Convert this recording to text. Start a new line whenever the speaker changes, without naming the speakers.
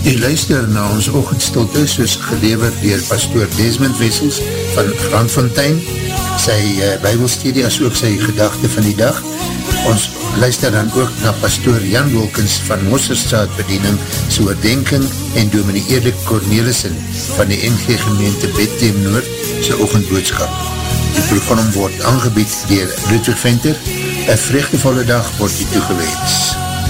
U luister na ons oggendstilte soos gelewer dier pastoor Desmond Wessels van Grandfontein, sy bybelstudie as ook sy gedagte van die dag. Ons luister dan ook na pastoor Jan Wilkins van Mosselstraat bediening, sy oordenking en dominee Erik Cornelissen van die NG gemeente Bethlehem Noord sy oggendboodskap. Die program word aangebied dier Ludwig Venter. 'n vreugdevolle dag word u toegewees.